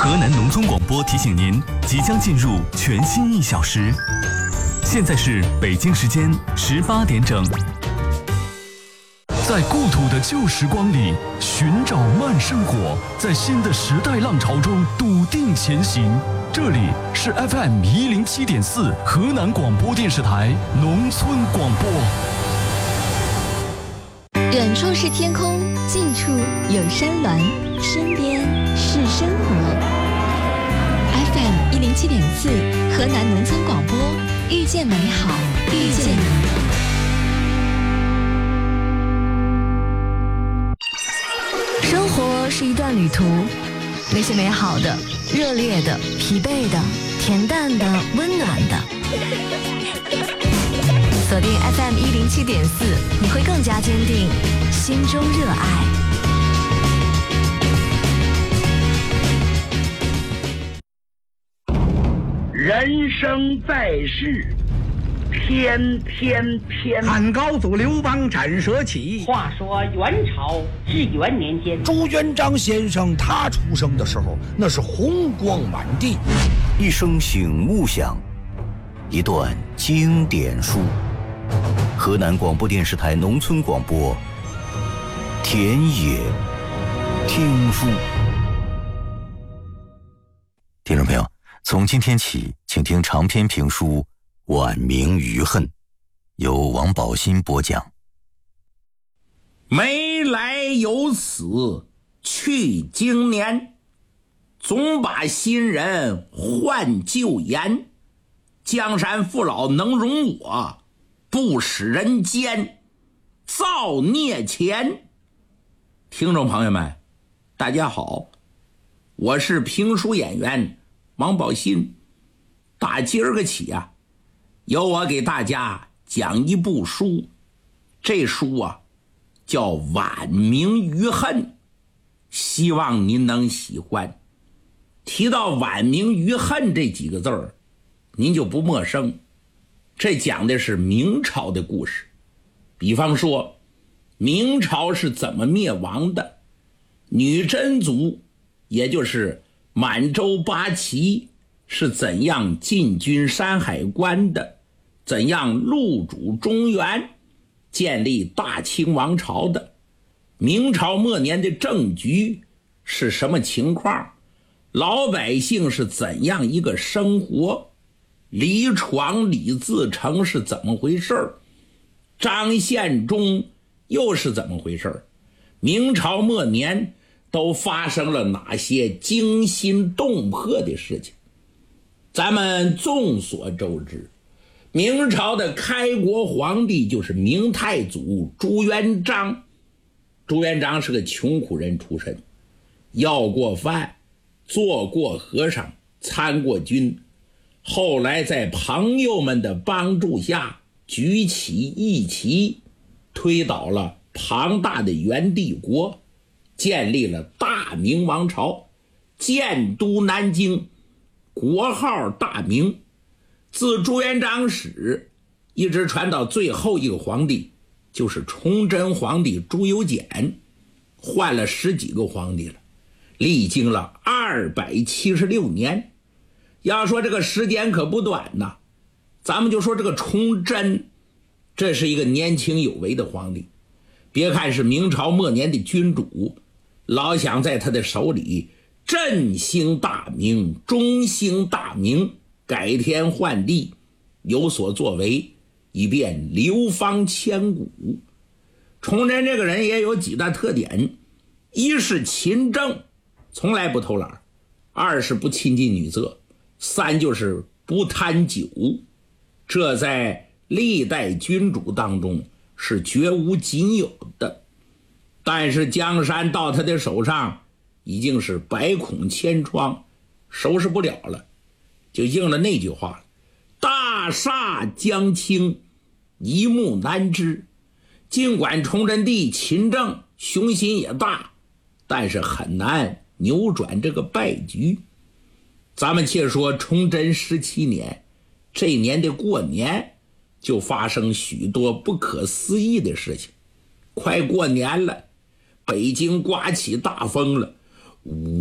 河南农村广播提醒您，即将进入全新1小时。现在是北京时间18点整。 在故土的旧时光里寻找慢生活，在新的时代浪潮中笃定前行。这里是 FM 107.4河南广播电视台农村广播。 远处是天空，近处有山峦，身边是生活。FM 107.4河南农村广播，遇见美好，遇见你。生活是一段旅途，那些美好的、热烈的、疲惫的、恬淡的、温暖的。锁定 FM 107.4，你会更加坚定心中热爱。 人生在世，天天天。 汉高祖刘邦斩蛇起。 话说元朝至元年间， 朱元璋先生他出生的时候，那是红光满地。 一声醒目响，一段经典书。河南广播电视台农村广播，田野听书。听众朋友，从今天起，请听长篇评书《晚明余恨》，由王宝新播讲。 没来有死去经年，总把新人换旧颜。江山父老能容我，不使人间造孽钱。听众朋友们，大家好，我是评书演员王宝新。打今儿个起啊，由我给大家讲一部书，这书啊叫《晚明余恨》，希望您能喜欢。提到晚明余恨这几个字儿，您就不陌生，这讲的是明朝的故事。比方说明朝是怎么灭亡的，女真族也就是满洲八旗是怎样进军山海关的，怎样入主中原，建立大清王朝的，明朝末年的政局是什么情况，老百姓是怎样一个生活，李闯李自成是怎么回事，张献忠又是怎么回事，明朝末年都发生了哪些惊心动魄的事情。咱们众所周知，明朝的开国皇帝就是明太祖朱元璋。朱元璋是个穷苦人出身，要过饭，做过和尚，参过军，后来在朋友们的帮助下举起义旗，推倒了庞大的元帝国，建立了大明王朝，建都南京，国号大明。自朱元璋始一直传到最后一个皇帝，就是崇祯皇帝朱由检，换了10几个皇帝了，历经了276年。要说这个时间可不短呐，咱们就说这个崇祯，这是一个年轻有为的皇帝。别看是明朝末年的君主，老想在他的手里振兴大明，中兴大明，改天换地，有所作为，以便流芳千古。崇祯这个人也有几大特点，一是勤政，从来不偷懒；二是不亲近女色；三就是不贪酒。这在历代君主当中是绝无仅有的。但是江山到他的手上已经是百孔千疮，收拾不了了，就应了那句话了，大厦将倾，一目难支。尽管崇祯帝勤政，雄心也大，但是很难扭转这个败局。咱们且说崇祯17年，这年的过年就发生许多不可思议的事情。快过年了，北京刮起大风了，